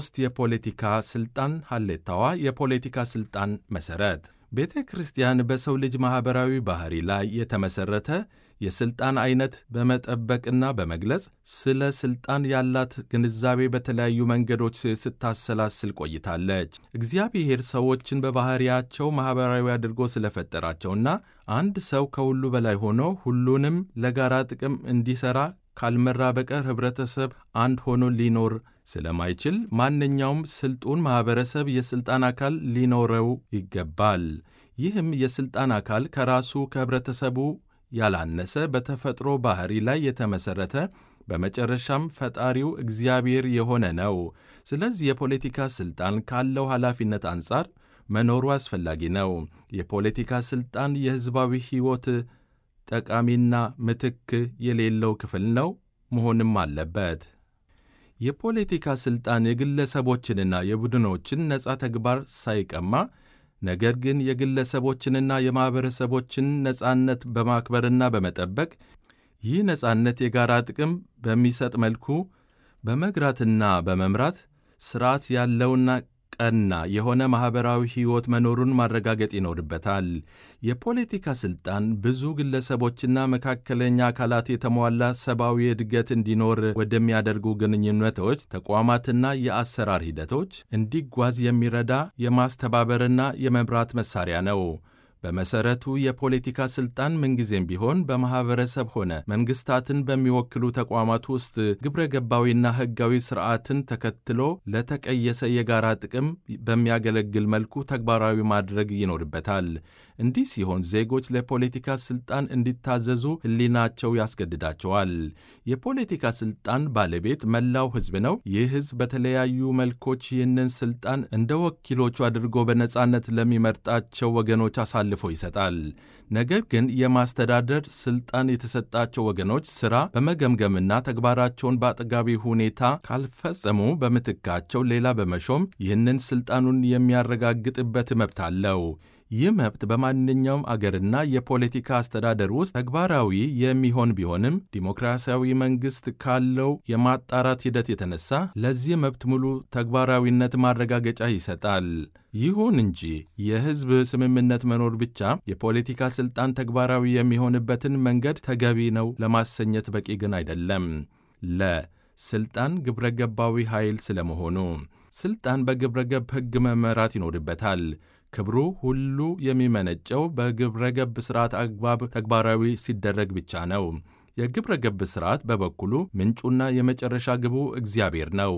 ሶስት የፖለቲካ ስልጣን ሀሌታዋ የፖለቲካ ስልጣን መሰረት ቤተ ክርስቲያን በሰው ልጅ ማህበራዊ ባህሪ ላይ የተመሰረተ የስልጣን አይነት በመጠበቅና በመግለጽ ስለ ስልጣን ያላት ግንዛቤ በተለያዩ መንገዶች ስታሰላስል ቆይታለች። እግዚአብሔር ሰዎችን በባህሪያቸው ማህበራዊ አድርጎ ስለፈጠራቸውና አንድ ሰው ከሁሉ በላይ ሆኖ ሁሉንም ለጋራ ጥቅም እንዲሰራ ካልመራ በቀር ህብረተሰብ አንድ ሆኖ ሊኖር ስለማይችል ማንኛውም ስልጡን ማህበረሰብ የስልጣን አካል ሊኖረው ይገባል። ይህም የስልጣን አካል ከራሱ ከህብረተሰቡ ያላነሰ በተፈጥሮ ባህሪ ላይ የተመሰረተ በመጨረሻም ፈጣሪው እግዚአብሔር የሆነ ነው። ስለዚህ የፖለቲካ ስልጣን ካለው ኃላፊነት አንጻር መኖሩ አስፈላጊ ነው። የፖለቲካ ስልጣን የህዝባዊ ሕይወት ጠቃሚና ምትክ የሌለው ክፍል ነው መሆንም አለበት። የፖለቲካ ስልጣን የግለሰቦችንና የቡድኖችን ነጻ ተግባር ሳይቀማ ነገር ግን የግለሰቦችንና የማኅበረሰቦችን ነጻነት በማክበርና በመጠበቅ ይህ ነጻነት የጋራ ጥቅም በሚሰጥ መልኩ በመግራትና በመምራት ሥርዓት ያለውና ቀና የሆነ ማኅበራዊ ሕይወት መኖሩን ማረጋገጥ ይኖርበታል። የፖለቲካ ሥልጣን ብዙ ግለሰቦችና መካከለኛ አካላት የተሟላ ሰብአዊ እድገት እንዲኖር ወደሚያደርጉ ግንኙነቶች፣ ተቋማትና የአሰራር ሂደቶች እንዲጓዝ የሚረዳ የማስተባበርና የመምራት መሣሪያ ነው። በመሰረቱ የፖለቲካ ስልጣን ምንጊዜም ቢሆን በማህበረሰብ ሆነ መንግስታትን በሚወክሉ ተቋማት ውስጥ ግብረ ገባዊና ሕጋዊ ስርዓትን ተከትሎ ለተቀየሰ የጋራ ጥቅም በሚያገለግል መልኩ ተግባራዊ ማድረግ ይኖርበታል። እንዲህ ሲሆን ዜጎች ለፖለቲካ ስልጣን እንዲታዘዙ ሕሊናቸው ያስገድዳቸዋል። የፖለቲካ ስልጣን ባለቤት መላው ሕዝብ ነው። ይህ ሕዝብ በተለያዩ መልኮች ይህንን ስልጣን እንደ ወኪሎቹ አድርጎ በነጻነት ለሚመርጣቸው ወገኖች አሳልፎ ይሰጣል። ነገር ግን የማስተዳደር ስልጣን የተሰጣቸው ወገኖች ሥራ በመገምገምና ተግባራቸውን በአጥጋቢ ሁኔታ ካልፈጸሙ በምትካቸው ሌላ በመሾም ይህንን ስልጣኑን የሚያረጋግጥበት መብት አለው። ይህ መብት በማንኛውም አገርና የፖለቲካ አስተዳደር ውስጥ ተግባራዊ የሚሆን ቢሆንም ዲሞክራሲያዊ መንግሥት ካለው የማጣራት ሂደት የተነሳ ለዚህ መብት ሙሉ ተግባራዊነት ማረጋገጫ ይሰጣል። ይሁን እንጂ የሕዝብ ስምምነት መኖር ብቻ የፖለቲካ ሥልጣን ተግባራዊ የሚሆንበትን መንገድ ተገቢ ነው ለማሰኘት በቂ ግን አይደለም። ለሥልጣን ግብረገባዊ ኃይል ስለመሆኑ ሥልጣን በግብረገብ ሕግ መመራት ይኖርበታል። ክብሩ ሁሉ የሚመነጨው በግብረገብ ሥርዓት አግባብ ተግባራዊ ሲደረግ ብቻ ነው። የግብረገብ ሥርዓት በበኩሉ ምንጩና የመጨረሻ ግቡ እግዚአብሔር ነው።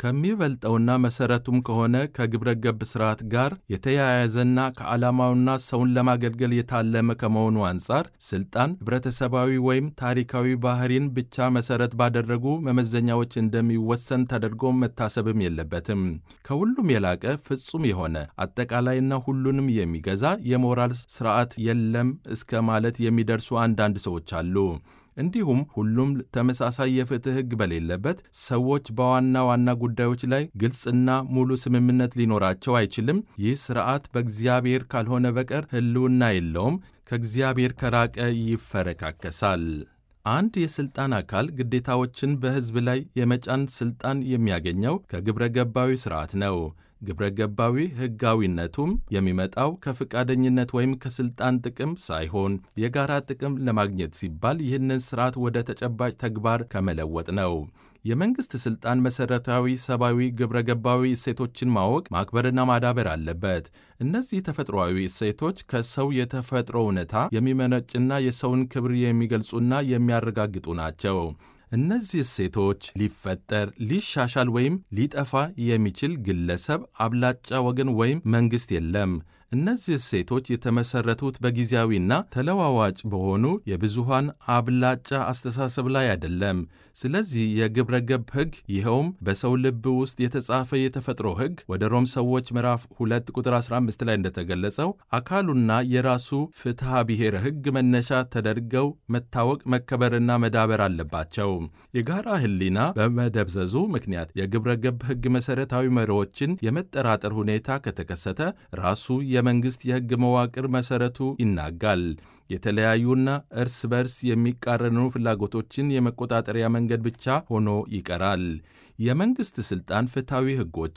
ከሚበልጠውና መሠረቱም ከሆነ ከግብረገብ ሥርዓት ጋር የተያያዘና ከዓላማውና ሰውን ለማገልገል የታለመ ከመሆኑ አንጻር ሥልጣን ኅብረተሰባዊ ወይም ታሪካዊ ባሕሪን ብቻ መሠረት ባደረጉ መመዘኛዎች እንደሚወሰን ተደርጎ መታሰብም የለበትም። ከሁሉም የላቀ ፍጹም የሆነ አጠቃላይና ሁሉንም የሚገዛ የሞራል ሥርዓት የለም እስከ ማለት የሚደርሱ አንዳንድ ሰዎች አሉ። እንዲሁም ሁሉም ተመሳሳይ የፍትሕ ሕግ በሌለበት ሰዎች በዋና ዋና ጉዳዮች ላይ ግልጽና ሙሉ ስምምነት ሊኖራቸው አይችልም። ይህ ሥርዓት በእግዚአብሔር ካልሆነ በቀር ሕልውና የለውም፣ ከእግዚአብሔር ከራቀ ይፈረካከሳል። አንድ የሥልጣን አካል ግዴታዎችን በሕዝብ ላይ የመጫን ሥልጣን የሚያገኘው ከግብረ ገባዊ ሥርዓት ነው። ግብረ ገባዊ ሕጋዊነቱም የሚመጣው ከፈቃደኝነት ወይም ከሥልጣን ጥቅም ሳይሆን የጋራ ጥቅም ለማግኘት ሲባል ይህንን ሥርዓት ወደ ተጨባጭ ተግባር ከመለወጥ ነው። የመንግሥት ሥልጣን መሠረታዊ ሰብአዊ ግብረ ገባዊ እሴቶችን ማወቅ፣ ማክበርና ማዳበር አለበት። እነዚህ ተፈጥሮአዊ እሴቶች ከሰው የተፈጥሮ እውነታ የሚመነጭና የሰውን ክብር የሚገልጹና የሚያረጋግጡ ናቸው። እነዚህ እሴቶች ሊፈጠር፣ ሊሻሻል ወይም ሊጠፋ የሚችል ግለሰብ፣ አብላጫ ወገን ወይም መንግሥት የለም። እነዚህ እሴቶች የተመሠረቱት በጊዜያዊና ተለዋዋጭ በሆኑ የብዙሃን አብላጫ አስተሳሰብ ላይ አይደለም። ስለዚህ የግብረ ገብ ሕግ ይኸውም በሰው ልብ ውስጥ የተጻፈ የተፈጥሮ ሕግ ወደ ሮም ሰዎች ምዕራፍ 2 ቁጥር 15 ላይ እንደተገለጸው አካሉና የራሱ ፍትሐ ብሔር ሕግ መነሻ ተደርገው መታወቅ፣ መከበርና መዳበር አለባቸው። የጋራ ሕሊና በመደብዘዙ ምክንያት የግብረ ገብ ሕግ መሠረታዊ መርሆችን የመጠራጠር ሁኔታ ከተከሰተ ራሱ የመንግሥት የሕግ መዋቅር መሠረቱ ይናጋል። የተለያዩና እርስ በርስ የሚቃረኑ ፍላጎቶችን የመቆጣጠሪያ መንገድ ብቻ ሆኖ ይቀራል። የመንግሥት ሥልጣን ፍትሐዊ ሕጎችን